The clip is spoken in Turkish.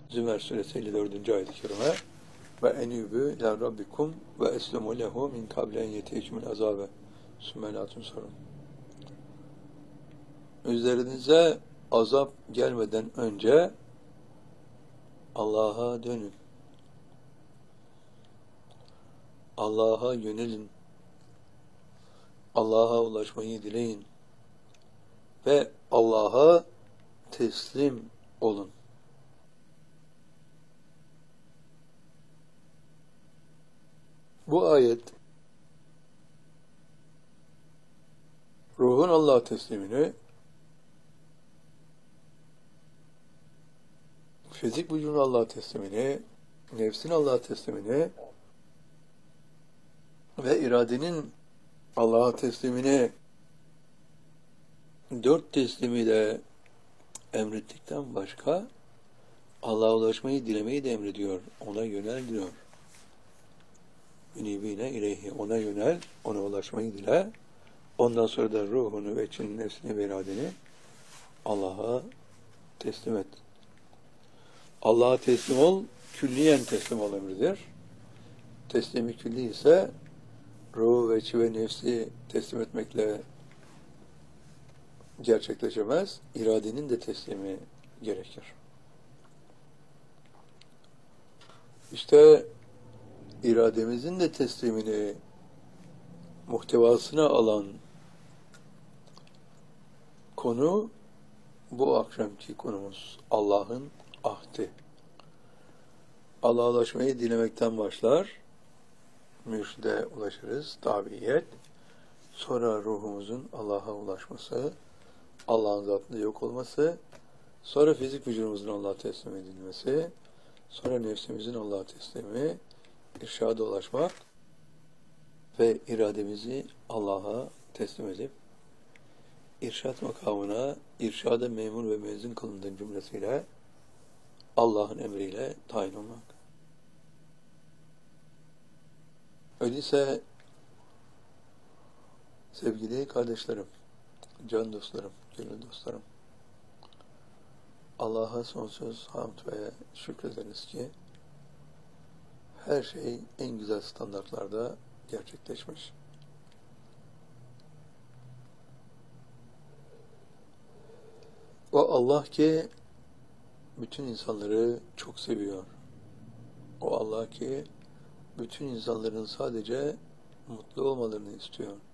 Zümer suresi 54. ayet-i kerime ve enübü ila rabbikum ve eslemu lehu min kablen yeteycümül azabe sümmelatun sorun. Üzerinize azap gelmeden önce Allah'a dönün. Allah'a yönelin. Allah'a ulaşmayı dileyin. Ve Allah'a teslim olun. Bu ayet ruhun Allah'a teslimini, fizik vücudun Allah'a teslimini, nefsin Allah'a teslimini ve iradenin Allah'a teslimini dört teslimiyle emrettikten başka Allah'a ulaşmayı dilemeyi de emrediyor. Ona yönel diyor. Ünibine ileyhi. Ona yönel, ona ulaşmayı dile. Ondan sonra da ruhunu ve içinin nefsini ve iradeni Allah'a teslim et. Allah'a teslim ol, külliyen teslim ol emridir. Teslimi külli ise ruhu ve içi ve nefsi teslim etmekle gerçekleşemez. İradenin de teslimi gerekir. İşte irademizin de teslimini muhtevasına alan konu bu akşamki konumuz. Allah'ın ahdi. Allah'a ulaşmayı dilemekten başlar. Mürşide ulaşırız. Tabiyet. Sonra ruhumuzun Allah'a ulaşması, Allah'ın zatında yok olması, sonra fizik vücudumuzun Allah'a teslim edilmesi, sonra nefsimizin Allah'a teslimi, irşada ulaşmak ve irademizi Allah'a teslim edip irşad makamına irşada memur ve mezun kılındığın cümlesiyle Allah'ın emriyle tayin olmak. Öyleyse sevgili kardeşlerim, can dostlarım, gönül dostlarım, Allah'a sonsuz hamd ve şükrederiz ki her şey en güzel standartlarda gerçekleşmiş. O Allah ki bütün insanları çok seviyor. O Allah ki bütün insanların sadece mutlu olmalarını istiyor.